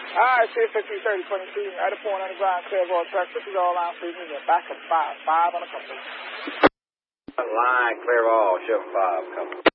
All right, 650-30-22. At the point on the ground, Clearwater Truck. This is all line free media. Back up 5 on the couple. Line, Clearwater, 7-5, couple.